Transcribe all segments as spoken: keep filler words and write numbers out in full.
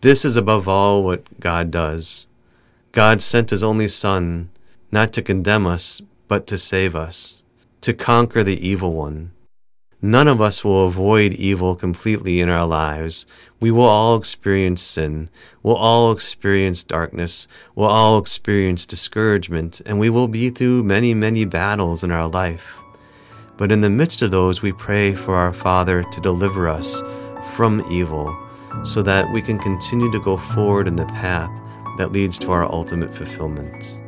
This is above all what God does. God sent his only Son, not to condemn us, but to save us, to conquer the evil one. None of us will avoid evil completely in our lives. We will all experience sin. We'll all experience darkness. We'll all experience discouragement, and we will be through many, many battles in our life. But in the midst of those, we pray for our Father to deliver us from evil, so that we can continue to go forward in the path that leads to our ultimate fulfillment.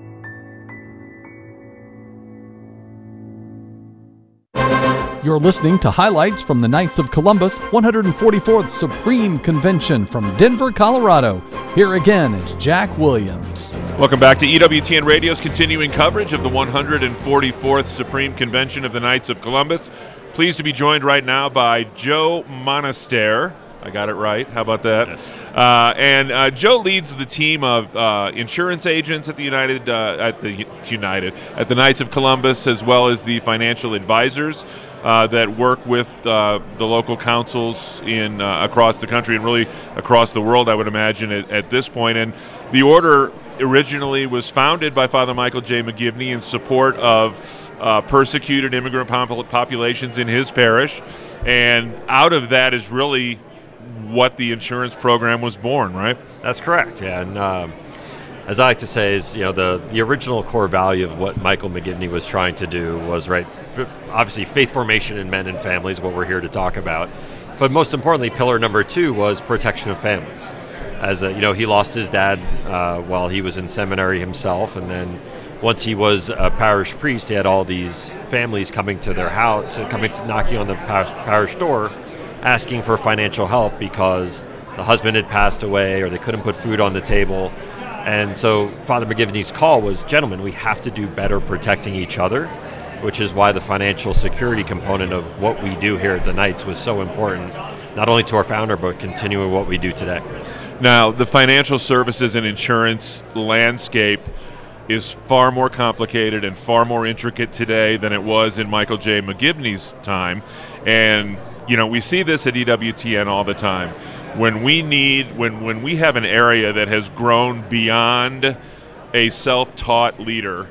You're listening to highlights from the Knights of Columbus one hundred forty-fourth Supreme Convention from Denver, Colorado. Here again is Jack Williams. Welcome back to E W T N Radio's continuing coverage of the one hundred forty-fourth Supreme Convention of the Knights of Columbus. Pleased to be joined right now by Joe Monaster. I got it right. How about that? Yes. Uh, and uh, Joe leads the team of uh, insurance agents at the United uh, at the United at the Knights of Columbus, as well as the financial advisors uh, that work with uh, the local councils in uh, across the country and really across the world, I would imagine at, at this point. And the order originally was founded by Father Michael J. McGivney in support of uh, persecuted immigrant pop- populations in his parish, and out of that is really what the insurance program was born, right? That's correct. Yeah, and um, as I like to say, is you know the the original core value of what Michael McGivney was trying to do was right. Obviously, faith formation in men and families, what we're here to talk about. But most importantly, pillar number two was protection of families. As a, you know, he lost his dad uh, while he was in seminary himself, and then once he was a parish priest, he had all these families coming to their house, coming to, knocking on the parish door, asking for financial help because the husband had passed away or they couldn't put food on the table. And so Father McGivney's call was, gentlemen, we have to do better protecting each other, which is why the financial security component of what we do here at the Knights was so important, not only to our founder, but continuing what we do today. Now, the financial services and insurance landscape is far more complicated and far more intricate today than it was in Michael J. McGivney's time. And you know, we see this at E W T N all the time. When we need, when, when we have an area that has grown beyond a self-taught leader,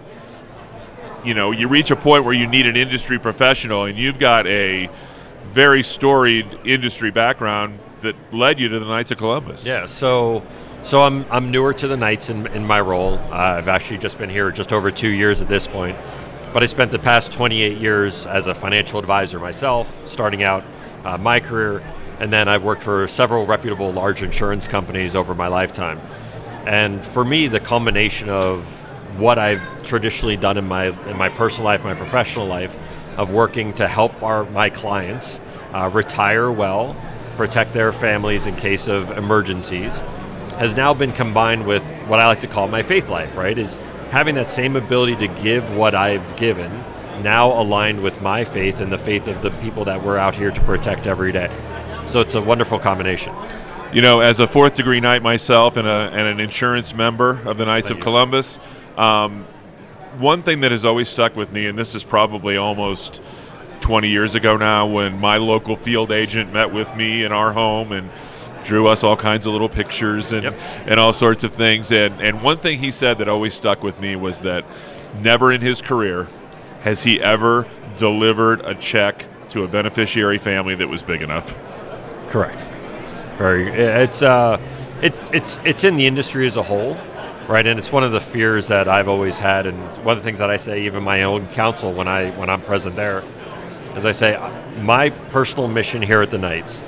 you know, you reach a point where you need an industry professional, and you've got a very storied industry background that led you to the Knights of Columbus. Yeah, so so I'm I'm newer to the Knights in, in my role. Uh, I've actually just been here just over two years at this point. But I spent the past twenty-eight years as a financial advisor myself, starting out Uh, my career, and then I've worked for several reputable large insurance companies over my lifetime. And for me, the combination of what I've traditionally done in my in my personal life, my professional life, of working to help our my clients uh, retire well, protect their families in case of emergencies, has now been combined with what I like to call my faith life, right? Is having that same ability to give what I've given, now aligned with my faith and the faith of the people that we're out here to protect every day. So it's a wonderful combination. You know, as a fourth degree Knight myself and, a, and an insurance member of the Knights Thank of you. Columbus, um, one thing that has always stuck with me, and this is probably almost twenty years ago now, when my local field agent met with me in our home and drew us all kinds of little pictures and, yep. and all sorts of things. And, and one thing he said that always stuck with me was that never in his career has he ever delivered a check to a beneficiary family that was big enough? Correct. Very. It's uh, it's it's it's in the industry as a whole, right? And it's one of the fears that I've always had, and one of the things that I say, even my own counsel when I when I'm present there, is I say my personal mission here at the Knights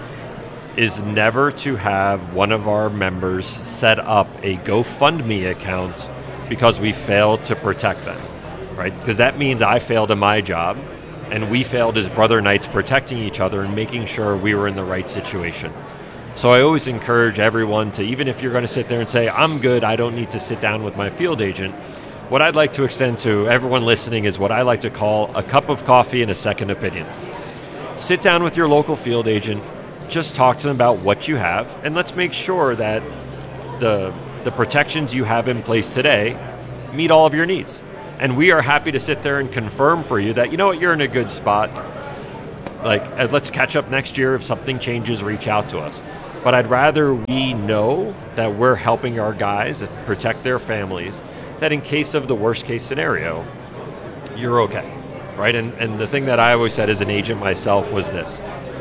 is never to have one of our members set up a GoFundMe account because we failed to protect them. Right? Because that means I failed in my job, and we failed as brother Knights protecting each other and making sure we were in the right situation. So I always encourage everyone to, even if you're going to sit there and say, I'm good, I don't need to sit down with my field agent, what I'd like to extend to everyone listening is what I like to call a cup of coffee and a second opinion. Sit down with your local field agent, just talk to them about what you have, and let's make sure that the the protections you have in place today meet all of your needs. And we are happy to sit there and confirm for you that, you know what, you're in a good spot. Like, let's catch up next year. If something changes, reach out to us. But I'd rather we know that we're helping our guys protect their families, that in case of the worst case scenario, you're okay, right? And, and the thing that I always said as an agent myself was this: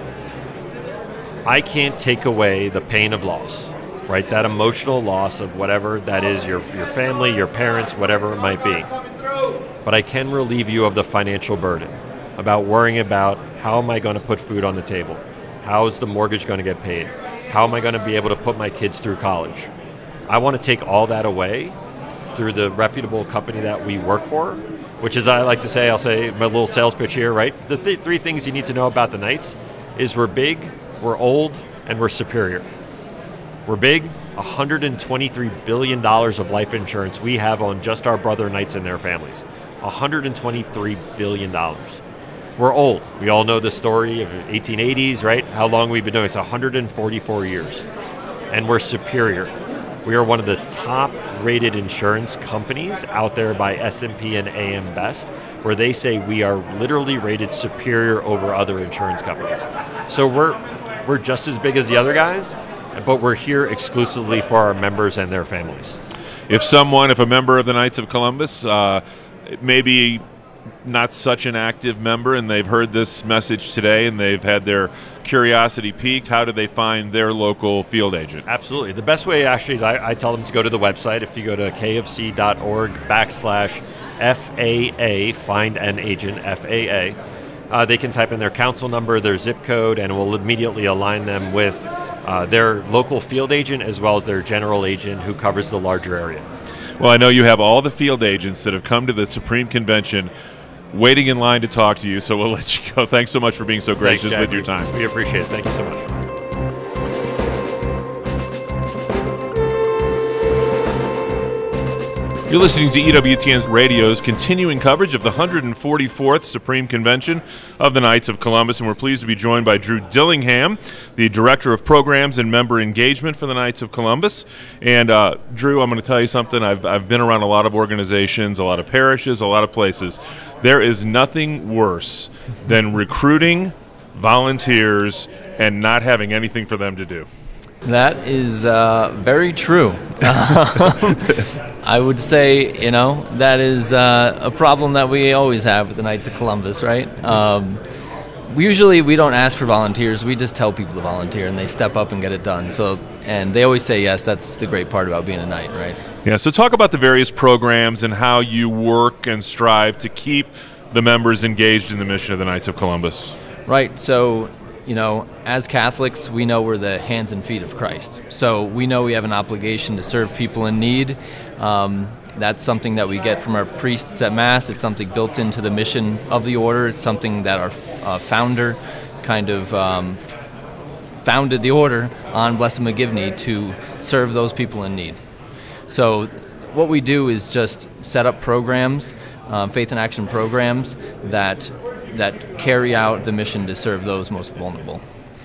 I can't take away the pain of loss, right? That emotional loss of whatever that is, your your family, your parents, whatever it might be. But I can relieve you of the financial burden about worrying about, how am I going to put food on the table? How is the mortgage going to get paid? How am I going to be able to put my kids through college? I want to take all that away through the reputable company that we work for, which is, I like to say, I'll say my little sales pitch here, right? The th- three things you need to know about the Knights is we're big, we're old, and we're superior. We're big, one hundred twenty-three billion dollars of life insurance we have on just our brother Knights and their families. one hundred twenty-three billion dollars. We're old. We all know the story of the eighteen eighties, right? How long we've been doing this, one hundred forty-four years. And we're superior. We are one of the top rated insurance companies out there by S and P and A M Best, where they say we are literally rated superior over other insurance companies. So we're we're just as big as the other guys, but we're here exclusively for our members and their families. If someone, if a member of the Knights of Columbus, uh, maybe not such an active member, and they've heard this message today and they've had their curiosity piqued, how do they find their local field agent? Absolutely. The best way actually is I, I tell them to go to the website. If you go to kfc.org backslash FAA, find an agent, F A A, uh, they can type in their council number, their zip code, and it will immediately align them with uh, their local field agent as well as their general agent who covers the larger area. Well, I know you have all the field agents that have come to the Supreme Convention waiting in line to talk to you, so we'll let you go. Thanks so much for being so gracious Thanks, with your time. We appreciate it. Thank you so much. You're listening to E W T N Radio's continuing coverage of the one hundred forty-fourth Supreme Convention of the Knights of Columbus, and we're pleased to be joined by Drew Dillingham, the Director of Programs and Member Engagement for the Knights of Columbus. And uh, Drew, I'm going to tell you something. I've, I've been around a lot of organizations, a lot of parishes, a lot of places. There is nothing worse than recruiting volunteers and not having anything for them to do. That is uh, very true. I would say, you know, that is uh, a problem that we always have with the Knights of Columbus, right? Um, we usually, we don't ask for volunteers. We just tell people to volunteer, and they step up and get it done. So, and they always say yes. That's the great part about being a Knight, right? Yeah, so talk about the various programs and how you work and strive to keep the members engaged in the mission of the Knights of Columbus. Right, so, you know, as Catholics, we know we're the hands and feet of Christ. So we know we have an obligation to serve people in need. Um, that's something that we get from our priests at Mass. It's something built into the mission of the order. It's something that our uh, founder kind of um, founded the order on Blessed McGivney to serve those people in need. So what we do is just set up programs, um, faith and action programs that that carry out the mission to serve those most vulnerable.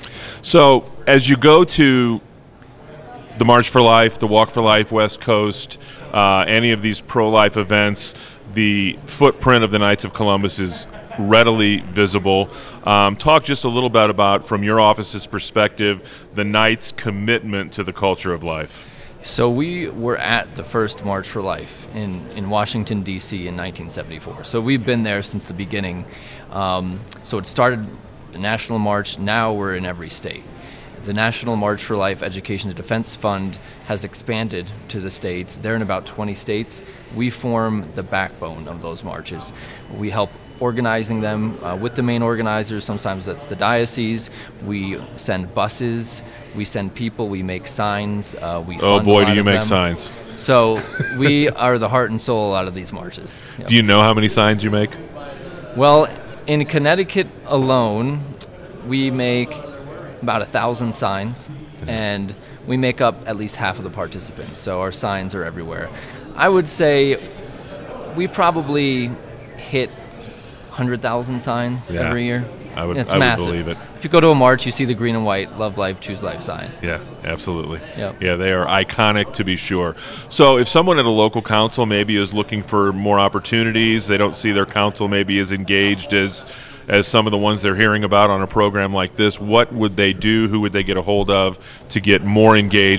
So as you go to the March for Life, the Walk for Life, West Coast, uh, any of these pro-life events, the footprint of the Knights of Columbus is readily visible. Um, talk just a little bit about, from your office's perspective, the Knights' commitment to the culture of life. So we were at the first March for Life in, in Washington, D C in nineteen seventy-four. So we've been there since the beginning. Um, so it started the National March. Now we're in every state. The National March for Life Education and Defense Fund has expanded to the states. They're in about twenty states. We form the backbone of those marches. We help organizing them uh, with the main organizers. Sometimes that's the diocese. We send buses. We send people. We make signs. Uh, we oh fund boy, a lot do you of make them. signs. So we are the heart and soul out of these marches. Yep. Do you know how many signs you make? Well, in Connecticut alone, we make about a thousand signs, and we make up at least half of the participants. So our signs are everywhere. I would say we probably hit one hundred thousand signs Yeah. every year. I would, It's I massive. would believe it. If you go to a march, you see the green and white "Love Life, Choose Life" sign. Yeah, absolutely. Yep. Yeah, they are iconic to be sure. So if someone at a local council maybe is looking for more opportunities, they don't see their council maybe as engaged as as some of the ones they're hearing about on a program like this, what would they do? Who would they get a hold of to get more engaged